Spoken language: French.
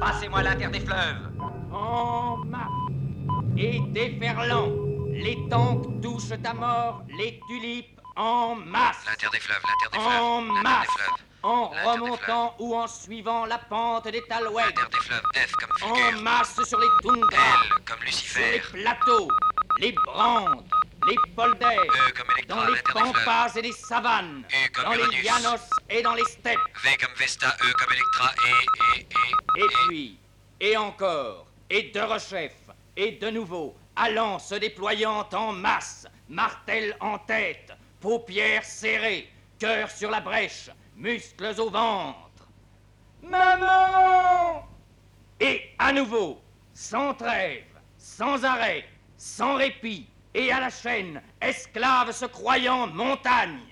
Passez-moi l'inter des fleuves. En masse et déferlant, les tanks touchent à mort les tulipes en masse. L'inter des fleuves, l'inter des fleuves. En L'inter masse, des fleuves. en L'inter des remontant ou en suivant la pente des talouettes. L'inter des fleuves, F comme En fulgure. masse sur les toundras, L comme sur les Lucifer. plateaux, les brandes, les polders, E comme Electra, dans les l'inter des fleuves. pampas et les savanes, U comme dans les Uranus. llanos et dans les steppes. V comme Vesta, E comme Electra, Et puis, et encore, et de rechef, et de nouveau, allant se déployant en masse, martel en tête, paupières serrées, cœur sur la brèche, muscles au ventre. Maman! Et à nouveau, sans trêve, sans arrêt, sans répit, et à la chaîne, esclave se croyant montagne.